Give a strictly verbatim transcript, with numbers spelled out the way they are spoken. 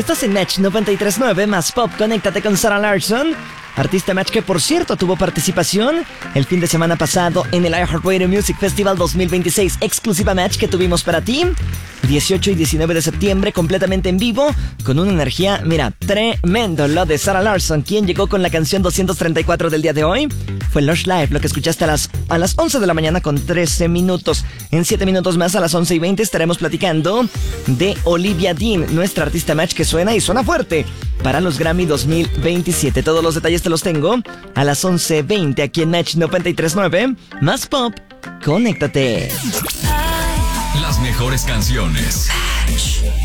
Estás en Match noventa y tres punto nueve más Pop. Conéctate con Sarah Larsson, artista Match que por cierto tuvo participación el fin de semana pasado en el iHeartRadio Music Festival dos mil veintiséis, exclusiva Match que tuvimos para ti dieciocho y diecinueve de septiembre, completamente en vivo, con una energía, mira, tremendo. Lo de Sarah Larsson, quien llegó con la canción doscientos treinta y cuatro del día de hoy, fue Lush Live, lo que escuchaste a las, a las once de la mañana con trece minutos. En siete minutos más, a las once y veinte, estaremos platicando de Olivia Dean, nuestra artista Match que suena y suena fuerte para los Grammy dos mil veintisiete. Todos los detalles te los tengo a las once veinte aquí en Match noventa y tres punto nueve. Más Pop, conéctate. Las mejores canciones. Match.